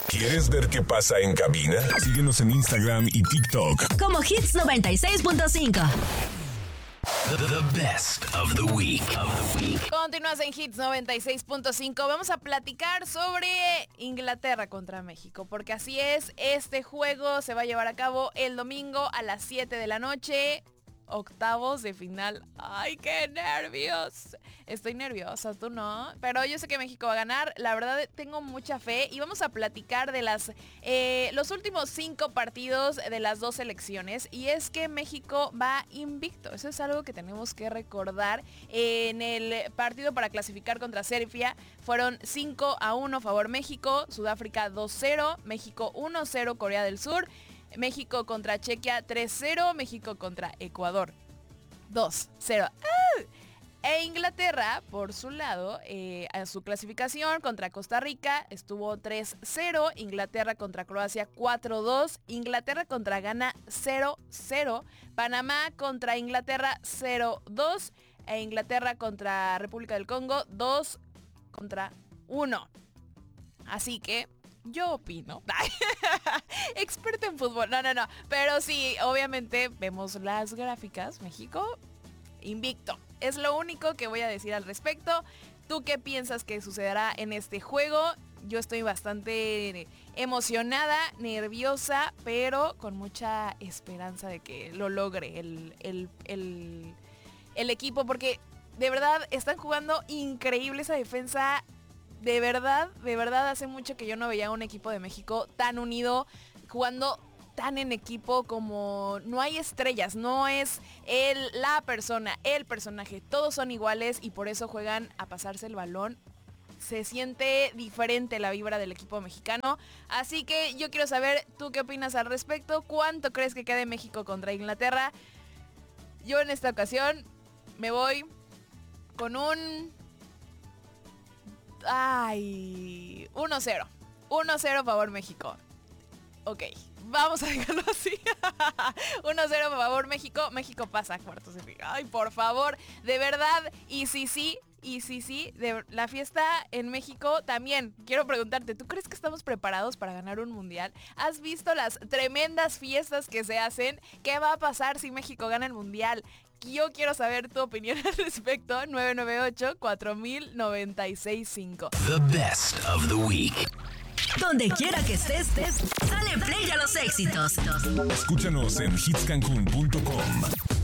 ¿Quieres ver qué pasa en cabina? Síguenos en Instagram y TikTok como Hits 96.5. The best of the week. Continúas en Hits 96.5. Vamos a platicar sobre Inglaterra contra México, porque así es, este juego se va a llevar a cabo el domingo a las 7 de la noche. Octavos de final. ¡Ay, qué nervios! Estoy nerviosa, ¿tú no? Pero yo sé que México va a ganar. La verdad, tengo mucha fe. Y vamos a platicar de los últimos 5 partidos de las 2 selecciones. Y es que México va invicto. Eso es algo que tenemos que recordar. En el partido para clasificar contra Serbia fueron 5-1 favor México. Sudáfrica 2-0. México 1-0 Corea del Sur. México contra Chequia 3-0, México contra Ecuador 2-0. E Inglaterra, por su lado, a su clasificación contra Costa Rica estuvo 3-0, Inglaterra contra Croacia 4-2, Inglaterra contra Ghana 0-0, Panamá contra Inglaterra 0-2 e Inglaterra contra República del Congo 2-1. Así que yo opino, experta en fútbol, no, pero sí, obviamente vemos las gráficas, México invicto, es lo único que voy a decir al respecto. ¿Tú qué piensas que sucederá en este juego? Yo estoy bastante emocionada, nerviosa, pero con mucha esperanza de que lo logre el equipo, porque de verdad están jugando increíble esa defensa. De verdad, hace mucho que yo no veía un equipo de México tan unido, jugando tan en equipo, como no hay estrellas, no es la persona, el personaje, todos son iguales y por eso juegan a pasarse el balón. Se siente diferente la vibra del equipo mexicano, así que yo quiero saber, ¿tú qué opinas al respecto? ¿Cuánto crees que quede México contra Inglaterra? Yo en esta ocasión me voy con un 1-0. 1-0 favor México. Ok, vamos a dejarlo así. 1-0 favor México. México pasa a cuartos de final. Ay, por favor, de verdad. Y sí, la fiesta en México también. Quiero preguntarte, ¿tú crees que estamos preparados para ganar un mundial? ¿Has visto las tremendas fiestas que se hacen? ¿Qué va a pasar si México gana el mundial? Yo quiero saber tu opinión al respecto. 998-4000-965. The best of the week. Donde quiera que estés, dale play a los éxitos. Escúchanos en hitscancun.com.